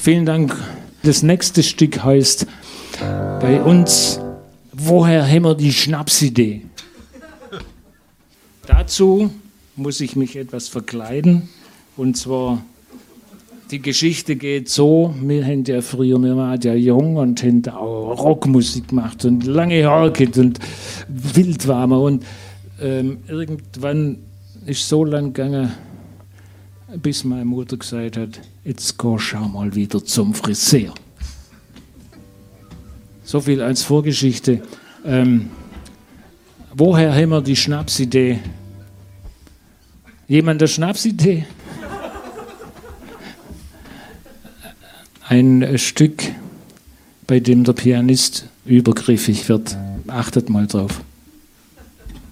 Vielen Dank. Das nächste Stück heißt bei uns, woher haben wir die Schnapsidee? Dazu muss ich mich etwas verkleiden. Und zwar, die Geschichte geht so, wir waren ja jung und haben auch Rockmusik gemacht und lange Haare gehabt und wild waren wir. Und irgendwann ist so lang gegangen, bis meine Mutter gesagt hat, jetzt schau mal wieder zum Friseur. So viel als Vorgeschichte. Woher haben wir die Schnapsidee? Jemand eine Schnapsidee? Ein Stück, bei dem der Pianist übergriffig wird. Achtet mal drauf.